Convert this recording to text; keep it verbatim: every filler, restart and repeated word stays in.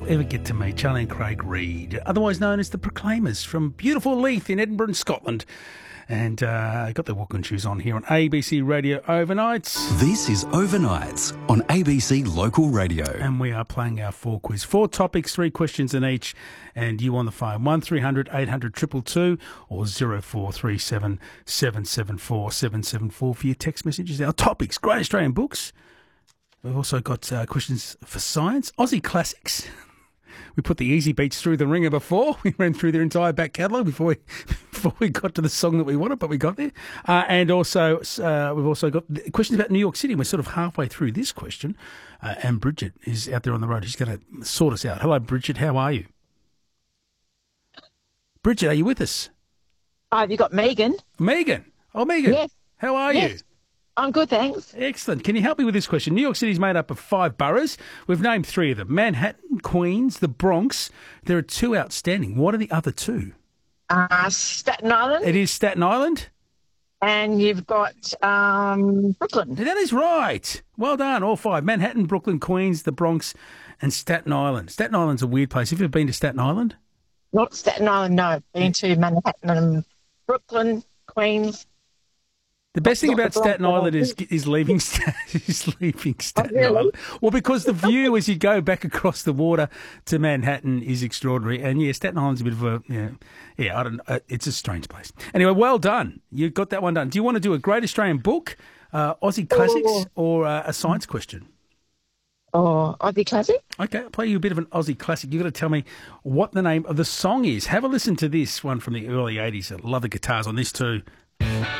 ever get to meet Charlie and Craig Reid, otherwise known as the Proclaimers, from beautiful Leith in Edinburgh, Scotland. And uh, got the walking shoes on here on A B C Radio Overnights. This is Overnights on A B C Local Radio. And we are playing our four quiz. Four topics, three questions in each. And you on the phone, one three hundred eight hundred two two two or zero four three seven seven seven four seven seven four for your text messages. Our topics, great Australian books. We've also got uh, questions for science, Aussie classics. We put the easy beats through the ringer before. We ran through their entire back catalogue before we before we got to the song that we wanted, but we got there. Uh, and also, uh, we've also got questions about New York City. We're sort of halfway through this question. Uh, and Bridget is out there on the road. She's going to sort us out. Hello, Bridget. How are you? Bridget, are you with us? Oh, have you got Megan? Megan. Oh, Megan. Yes. How are yes. you? I'm good, thanks. Excellent. Can you help me with this question? New York City is made up of five boroughs. We've named three of them. Manhattan, Queens, the Bronx. There are two outstanding. What are the other two? Uh, Staten Island. It is Staten Island. And you've got um, Brooklyn. That is right. Well done, all five. Manhattan, Brooklyn, Queens, the Bronx, and Staten Island. Staten Island's a weird place. Have you ever been to Staten Island? Not Staten Island, no. Been to Manhattan and Brooklyn, Queens. The best thing about Staten Island is is leaving, is leaving Staten oh, really? Island. Well, because the view as you go back across the water to Manhattan is extraordinary. And, yeah, Staten Island's a bit of a, yeah, yeah I don't know. It's a strange place. Anyway, well done. You got that one done. Do you want to do a great Australian book, uh, Aussie classics, oh. or uh, a science question? Oh, Aussie classic? Okay, I'll play you a bit of an Aussie classic. You've got to tell me what the name of the song is. Have a listen to this one from the early eighties. I love the guitars on this too.